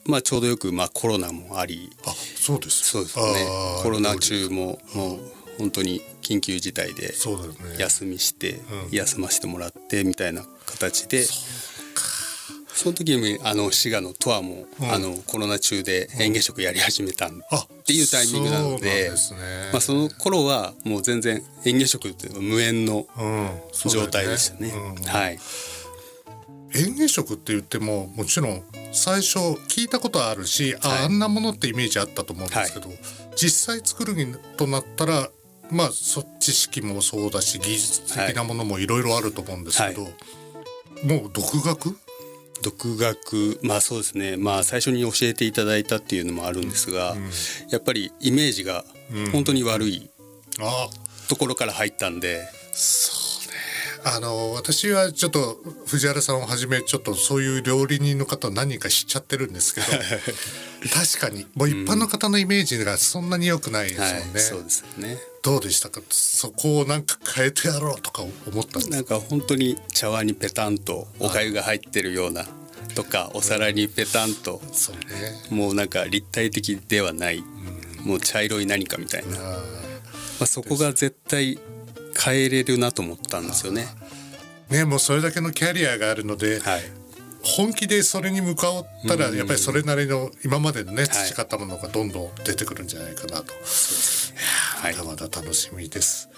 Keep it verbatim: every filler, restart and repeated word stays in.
まあ、ちょうどよくまあコロナもあり、 あ、そうですそうですね、コロナ中ももう本当に緊急事態で休みして休ませてもらってみたいな形で、その時にあの滋賀のトアも、うん、あのコロナ中で演芸職やり始めたっていうタイミングなので、そまあ、その頃はもう全然演芸職って無縁の状態でしたね。うんうん、はい。 演芸職って言ってももちろん最初聞いたことあるし、はい、あ, あんなものってイメージあったと思うんですけど、はい、実際作るとなったらまあ知識もそうだし技術的なものもいろいろあると思うんですけど、はい、もう独学独学まあそうですね、まあ最初に教えていただいたっていうのもあるんですが、うん、やっぱりイメージが本当に悪いところから入ったんで、うん、 そうね、あの私はちょっと藤原さんをはじめちょっとそういう料理人の方何人か知っちゃってるんですけど確かにもう一般の方のイメージがそんなに良くないですもんね、うんはい、 そうですね。 どうでしたか、そこをなんか変えてやろうとか思ったんですか。 なんか本当に茶碗にペタンとお粥が入ってるようなとか、お皿にペタンと、そうね、もうなんか立体的ではない、うん、もう茶色い何かみたいな、あ、まあ、そこが絶対変えれるなと思ったんですよね。 ね、もうそれだけのキャリアがあるので、はい、本気でそれに向かったらやっぱりそれなりの今までのね培ったものがどんどん出てくるんじゃないかなと、はい、まだまだ楽しみです。